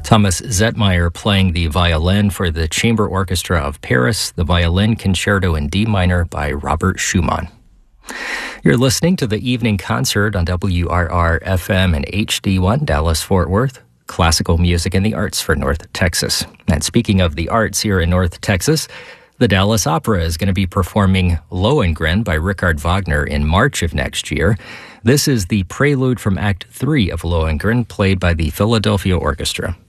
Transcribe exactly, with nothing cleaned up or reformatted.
Thomas Zetmeyer playing the violin for the Chamber Orchestra of Paris, the Violin Concerto in D minor by Robert Schumann. You're listening to the Evening Concert on W R R F M and H D one, Dallas-Fort Worth, classical music and the arts for North Texas. And speaking of the arts here in North Texas, the Dallas Opera is going to be performing Lohengrin by Richard Wagner in March of next year. This is the prelude from Act three of Lohengrin, played by the Philadelphia Orchestra.